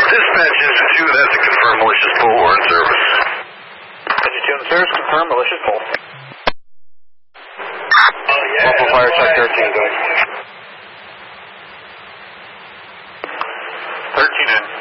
Dispatch Engine 2, that's a confirmed malicious pull or in service. Engine 2 in service, confirmed malicious pull. Multiple fire check 13, go. 13 in.